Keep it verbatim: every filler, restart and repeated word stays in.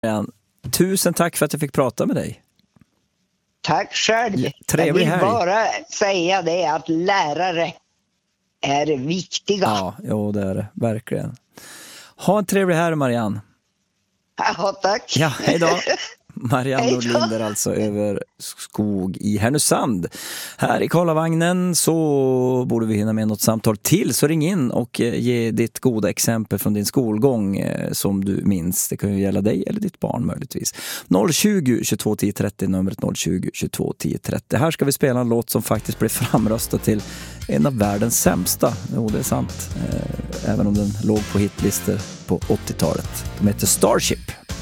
Tusen tack för att jag fick prata med dig. Tack själv. Ja, trevlig jag vill helg. bara säga det att lärare är viktiga. Ja, jo, det är det. Verkligen. Ha en trevlig helg, Marianne. Ja, tack. Ja, hej då. Marianne Hej då. Nordlinder alltså över skog i Härnösand. Här i Karlavagnen så borde vi hinna med något samtal till, så ring in och ge ditt goda exempel från din skolgång eh, som du minns. Det kan ju gälla dig eller ditt barn möjligtvis. noll tjugo, tjugotvå, tio, trettio, numret noll tjugo, tjugotvå, tio, trettio. Här ska vi spela en låt som faktiskt blev framröstad till en av världens sämsta. Jo, det är sant. Eh, även om den låg på hitlistor på åttiotalet. De heter Starship.